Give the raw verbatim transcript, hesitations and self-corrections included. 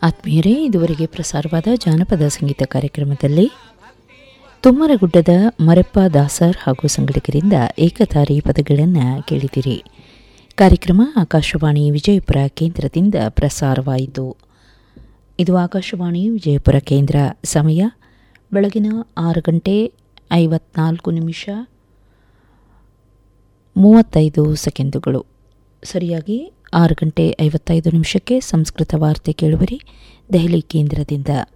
ಆತ್ಮೀಯರೇ, ಇದುವರೆಗೆ ಪ್ರಸಾರವಾದ ಜಾನಪದ ಸಂಗೀತ ಕಾರ್ಯಕ್ರಮದಲ್ಲಿ ತುಮ್ಮರಗುಡ್ಡದ ಮರೆಪ್ಪ ದಾಸರ್ ಹಾಗೂ ಸಂಗಡಿಗರಿಂದ ಏಕತಾರಿ ಪದಗಳನ್ನು ಕೇಳಿದಿರಿ. ಕಾರ್ಯಕ್ರಮ ಆಕಾಶವಾಣಿ ವಿಜಯಪುರ ಕೇಂದ್ರದಿಂದ ಪ್ರಸಾರವಾಯಿತು. ಇದು ಆಕಾಶವಾಣಿ ವಿಜಯಪುರ ಕೇಂದ್ರ. ಸಮಯ ಬೆಳಗಿನ ಆರು ಗಂಟೆ ಐವತ್ನಾಲ್ಕು ನಿಮಿಷ ಮೂವತ್ತೈದು ಸೆಕೆಂಡುಗಳು. ಸರಿಯಾಗಿ ಆರು ಗಂಟೆ ಐವತ್ತೈದು ನಿಮಿಷಕ್ಕೆ ಸಂಸ್ಕೃತ ವಾರ್ತೆ ಕೇಳುವರಿ ದೆಹಲಿ ಕೇಂದ್ರದಿಂದ.